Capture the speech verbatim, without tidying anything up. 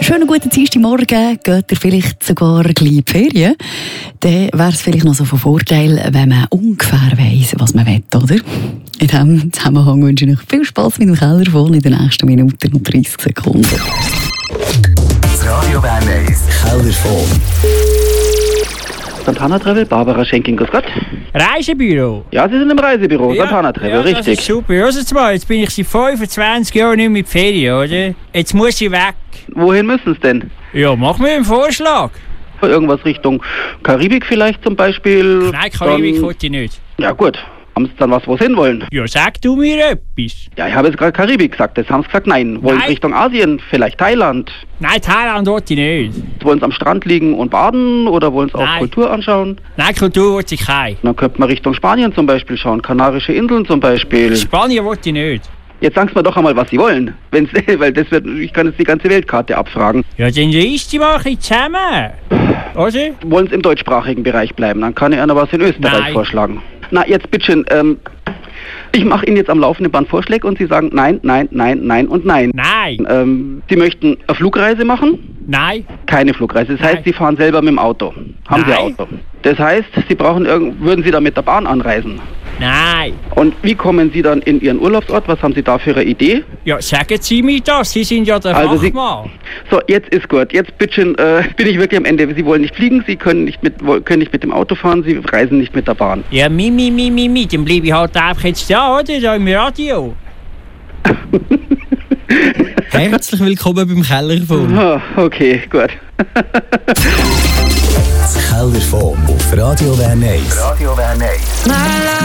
schönen guten Dienstagmorgen, geht ihr vielleicht sogar gleich in die Ferien? Dann wäre es vielleicht noch so von Vorteil, wenn man ungefähr weiss, was man will, oder? In diesem Zusammenhang wünsche ich euch viel Spass mit dem Kellerfon in den nächsten Minuten und dreißig Sekunden. Das Radio Bern eins Kellerfon. Santana Travel, Barbara Schenking, grüß Gott. Reisebüro? Ja, Sie sind im Reisebüro, Ja, Santana Travel, ja, richtig. Das ist super. Hörst jetzt mal, jetzt bin ich seit fünfundzwanzig Jahren nicht mehr in die Ferien, oder? Jetzt muss ich weg. Wohin müssen Sie denn? Ja, mach mir einen Vorschlag. Irgendwas Richtung Karibik vielleicht zum Beispiel? Nein, Karibik Dann- wollte ich nicht. Ja gut, haben Sie dann was, wo Sie hinwollen? Ja, sag du mir etwas. Ja, ich habe jetzt gerade Karibik gesagt, jetzt haben Sie gesagt nein. Wollen Sie Nein. Richtung Asien, vielleicht Thailand? Nein, Thailand wollte ich nicht. Wollen Sie am Strand liegen und baden oder wollen Sie auch Nein. Kultur anschauen? Nein, Kultur wollte ich keine. Dann könnte man Richtung Spanien zum Beispiel schauen, Kanarische Inseln zum Beispiel. Spanien wollte ich nicht. Jetzt sagen Sie mir doch einmal, was Sie wollen. Wenn's, weil das wird, ich kann jetzt die ganze Weltkarte abfragen. Ja, dann reiss die mal ein bisschen zusammen. Oder? Wollen Sie im deutschsprachigen Bereich bleiben, dann kann ich Ihnen was in Österreich Nein. vorschlagen. Na, jetzt bitteschön, ähm, ich mache Ihnen jetzt am laufenden Band Vorschläge und Sie sagen nein, nein, nein, nein und nein. Nein. Ähm, Sie möchten eine Flugreise machen? Nein. Keine Flugreise. Das heißt, Nein. Sie fahren selber mit dem Auto. Haben Sie Nein. Auto? Das heißt, Sie brauchen irgend, würden Sie dann mit der Bahn anreisen? Nein. Und wie kommen Sie dann in Ihren Urlaubsort? Was haben Sie da für eine Idee? Ja, sagen Sie mir das. Sie sind ja der Also Sie- Fachmann. So, jetzt ist gut. Jetzt bitteschön, äh, bin ich wirklich am Ende. Sie wollen nicht fliegen, Sie können nicht mit, woll- können nicht mit dem Auto fahren, Sie reisen nicht mit der Bahn. Ja, mi, mi, mi, mi, mi. Dann bleibe ich halt einfach jetzt da, oder? Da im Radio. Herzlich willkommen beim Kellerfon. Ah, okay, gut. Das Kellerfon auf Radio Bern eins. Radio Bern eins.